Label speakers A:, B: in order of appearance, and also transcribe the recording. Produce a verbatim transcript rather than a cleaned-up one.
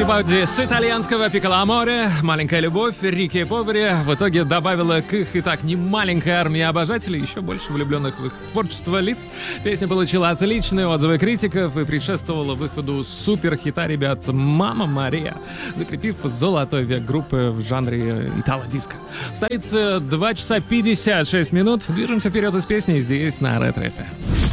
A: перепаде с итальянского «Пикколо-аморе» «Маленькая любовь» Рики Повери в итоге добавила к их и так немаленькой армии обожателей еще больше влюбленных в их творчество лиц. Песня получила отличные отзывы критиков и предшествовала выходу суперхита ребят «Мама Мария», закрепив золотой век группы в жанре итало-диско. В столице два часа пятьдесят шесть минут. Движемся вперед из песни здесь на Ретро эф эм.